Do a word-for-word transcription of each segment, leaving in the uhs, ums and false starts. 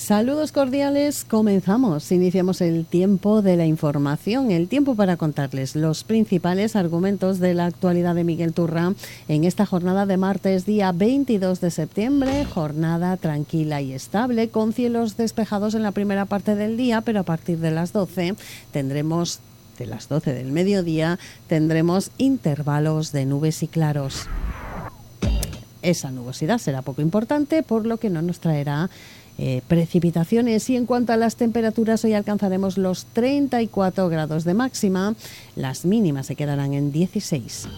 Saludos cordiales, comenzamos, iniciamos el tiempo de la información, el tiempo para contarles los principales argumentos de la actualidad de Miguel Turra en esta jornada de martes, día veintidós de septiembre, jornada tranquila y estable, con cielos despejados en la primera parte del día, pero a partir de las doce tendremos, de las doce del mediodía, tendremos intervalos de nubes y claros. Esa nubosidad será poco importante, por lo que no nos traerá Eh, precipitaciones. Y en cuanto a las temperaturas, hoy alcanzaremos los treinta y cuatro grados de máxima, las mínimas se quedarán en dieciséis.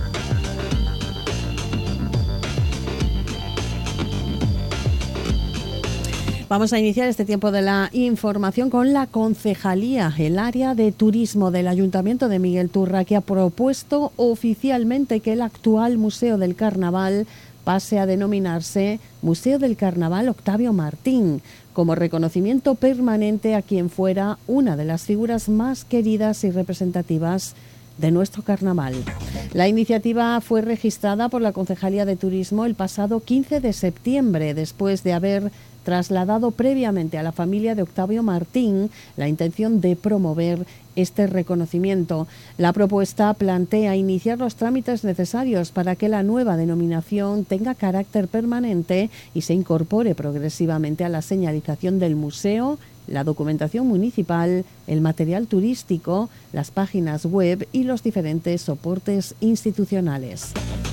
Vamos a iniciar este tiempo de la información con la concejalía, el área de turismo del Ayuntamiento de Miguel Turra, que ha propuesto oficialmente que el actual Museo del Carnaval pase a denominarse Museo del Carnaval Octavio Martín, como reconocimiento permanente a quien fuera una de las figuras más queridas y representativas de nuestro carnaval. La iniciativa fue registrada por la Concejalía de Turismo el pasado quince de septiembre, después de haber trasladado previamente a la familia de Octavio Martín la intención de promover este reconocimiento. La propuesta plantea iniciar los trámites necesarios para que la nueva denominación tenga carácter permanente y se incorpore progresivamente a la señalización del museo, la documentación municipal, el material turístico, las páginas web y los diferentes soportes institucionales.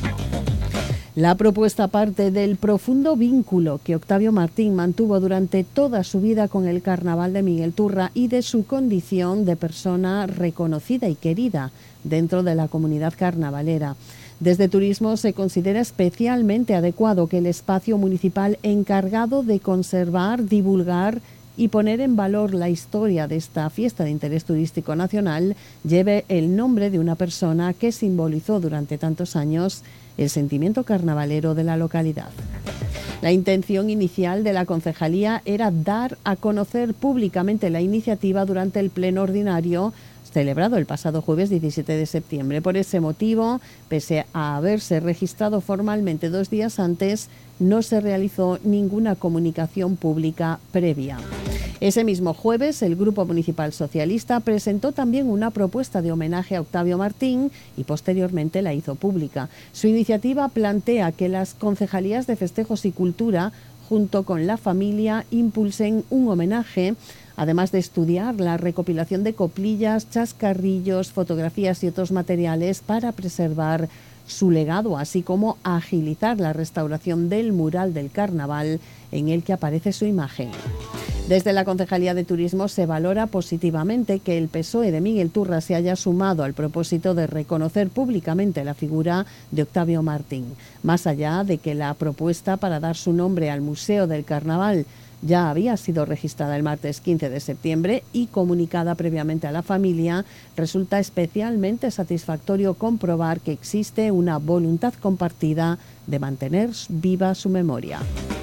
La propuesta parte del profundo vínculo que Octavio Martín mantuvo durante toda su vida con el Carnaval de Miguel Turra y de su condición de persona reconocida y querida dentro de la comunidad carnavalera. Desde Turismo se considera especialmente adecuado que el espacio municipal encargado de conservar, divulgar y poner en valor la historia de esta fiesta de interés turístico nacional lleve el nombre de una persona que simbolizó durante tantos años el sentimiento carnavalero de la localidad. La intención inicial de la concejalía era dar a conocer públicamente la iniciativa durante el pleno ordinario celebrado el pasado jueves diecisiete de septiembre. Por ese motivo, pese a haberse registrado formalmente dos días antes, no se realizó ninguna comunicación pública previa. Ese mismo jueves, el Grupo Municipal Socialista presentó también una propuesta de homenaje a Octavio Martín y posteriormente la hizo pública. Su iniciativa plantea que las concejalías de festejos y cultura, junto con la familia, impulsen un homenaje, además de estudiar la recopilación de coplillas, chascarrillos, fotografías y otros materiales para preservar su legado, así como agilizar la restauración del mural del carnaval en el que aparece su imagen. Desde la Concejalía de Turismo se valora positivamente que el P S O E de Miguel Turra se haya sumado al propósito de reconocer públicamente la figura de Octavio Martín. Más allá de que la propuesta para dar su nombre al Museo del Carnaval ya había sido registrada el martes quince de septiembre y comunicada previamente a la familia, resulta especialmente satisfactorio comprobar que existe una voluntad compartida de mantener viva su memoria.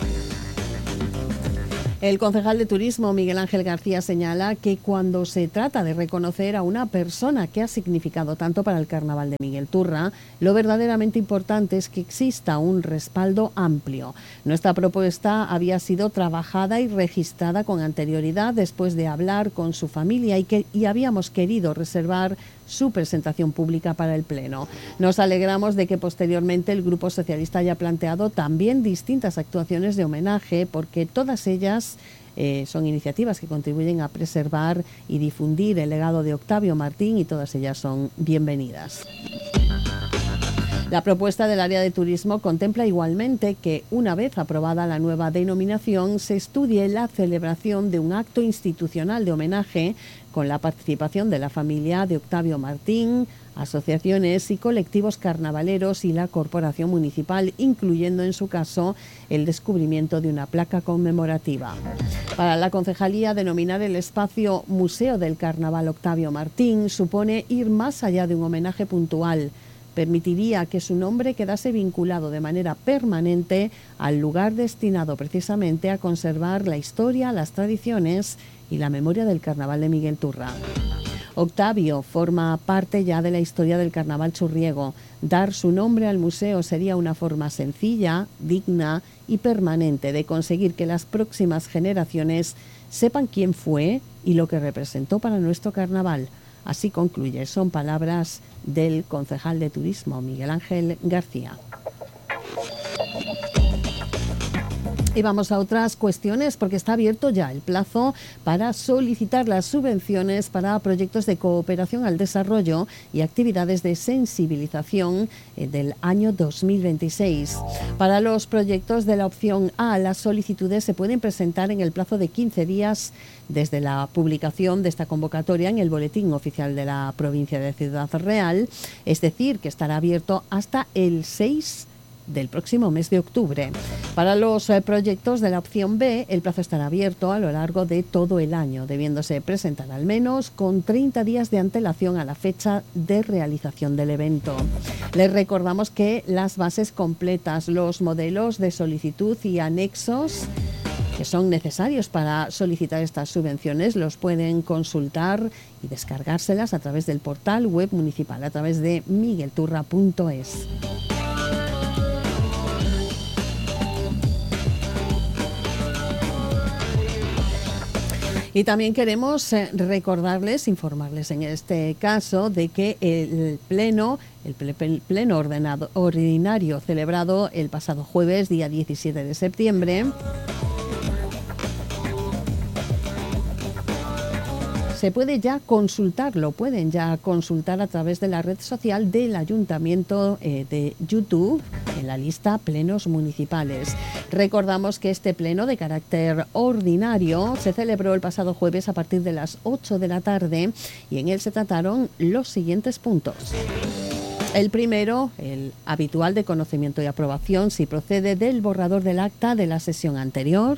El concejal de Turismo, Miguel Ángel García, señala que cuando se trata de reconocer a una persona que ha significado tanto para el Carnaval de Miguel Turra, lo verdaderamente importante es que exista un respaldo amplio. Nuestra propuesta había sido trabajada y registrada con anterioridad después de hablar con su familia y, que, y habíamos querido reservar su presentación pública para el Pleno. Nos alegramos de que posteriormente el Grupo Socialista haya planteado también distintas actuaciones de homenaje, porque todas ellas eh, son iniciativas que contribuyen a preservar y difundir el legado de Octavio Martín y todas ellas son bienvenidas. La propuesta del área de turismo contempla igualmente que, una vez aprobada la nueva denominación, se estudie la celebración de un acto institucional de homenaje con la participación de la familia de Octavio Martín, asociaciones y colectivos carnavaleros y la corporación municipal, incluyendo en su caso el descubrimiento de una placa conmemorativa. Para la concejalía, denominar el espacio Museo del Carnaval Octavio Martín supone ir más allá de un homenaje puntual. Permitiría que su nombre quedase vinculado de manera permanente al lugar destinado precisamente a conservar la historia, las tradiciones y la memoria del Carnaval de Miguel Turra. Octavio forma parte ya de la historia del carnaval churriego. Dar su nombre al museo sería una forma sencilla, digna y permanente de conseguir que las próximas generaciones sepan quién fue y lo que representó para nuestro carnaval. Así concluye. Son palabras del concejal de turismo, Miguel Ángel García. Y vamos a otras cuestiones, porque está abierto ya el plazo para solicitar las subvenciones para proyectos de cooperación al desarrollo y actividades de sensibilización del año dos mil veintiséis. Para los proyectos de la opción A, las solicitudes se pueden presentar en el plazo de quince días desde la publicación de esta convocatoria en el Boletín Oficial de la Provincia de Ciudad Real, es decir, que estará abierto hasta el seis del próximo mes de octubre. Para los eh, proyectos de la opción B, el plazo estará abierto a lo largo de todo el año, debiéndose presentar al menos con treinta días de antelación a la fecha de realización del evento. Les recordamos que las bases completas, los modelos de solicitud y anexos que son necesarios para solicitar estas subvenciones los pueden consultar y descargárselas a través del portal web municipal, a través de miguelturra punto es. Y también queremos eh, recordarles, informarles en este caso, de que el pleno, el pleno ordenado, ordinario celebrado el pasado jueves, día diecisiete de septiembre, se puede ya consultar, lo pueden ya consultar a través de la red social del Ayuntamiento eh, de YouTube en la lista Plenos Municipales. Recordamos que este pleno de carácter ordinario se celebró el pasado jueves a partir de las ocho de la tarde y en él se trataron los siguientes puntos. El primero, el habitual de conocimiento y aprobación, si procede del borrador del acta de la sesión anterior.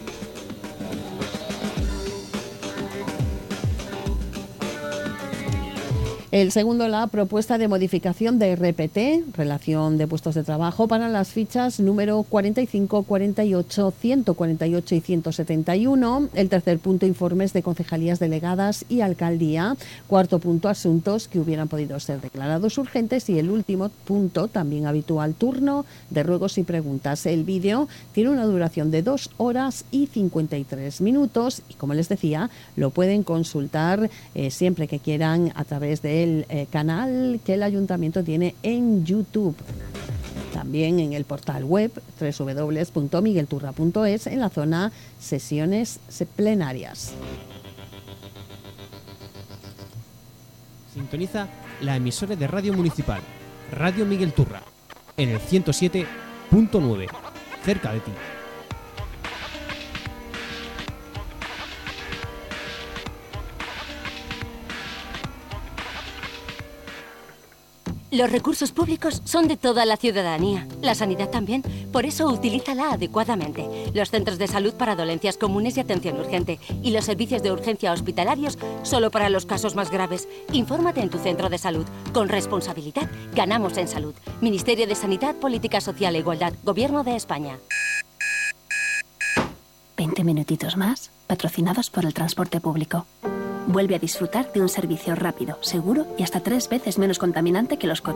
El segundo, la propuesta de modificación de R P T, relación de puestos de trabajo, para las fichas número cuarenta y cinco, cuarenta y ocho, ciento cuarenta y ocho y ciento setenta y uno. El tercer punto, informes de concejalías delegadas y alcaldía. Cuarto punto, asuntos que hubieran podido ser declarados urgentes. Y el último punto, también habitual, turno de ruegos y preguntas. El vídeo tiene una duración de dos horas y cincuenta y tres minutos y, como les decía, lo pueden consultar eh, siempre que quieran a través de el eh, canal que el Ayuntamiento tiene en YouTube. También en el portal web doble u doble u doble u punto miguelturra punto es en la zona sesiones plenarias. Sintoniza la emisora de radio municipal, Radio Miguel Turra, en el ciento siete punto nueve, cerca de ti. Los recursos públicos son de toda la ciudadanía, la sanidad también, por eso utilízala adecuadamente. Los centros de salud para dolencias comunes y atención urgente y los servicios de urgencia hospitalarios solo para los casos más graves. Infórmate en tu centro de salud. Con responsabilidad ganamos en salud. Ministerio de Sanidad, Política Social e Igualdad, Gobierno de España. veinte minutitos más, patrocinados por el transporte público. Vuelve a disfrutar de un servicio rápido, seguro y hasta tres veces menos contaminante que los coches.